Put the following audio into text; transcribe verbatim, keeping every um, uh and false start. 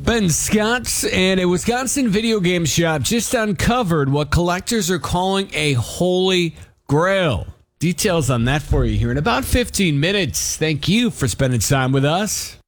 Ben Scott and a Wisconsin video game shop just uncovered what collectors are calling a holy grail. Details on that for you here in about fifteen minutes. Thank you for spending time with us.